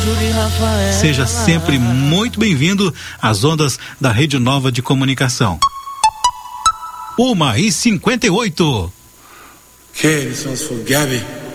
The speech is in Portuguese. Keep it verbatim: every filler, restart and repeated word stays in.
Seja sempre muito bem-vindo às ondas da Rede Nova de Comunicação. Uma e cinquenta e oito. Okay, this one's for Gabby.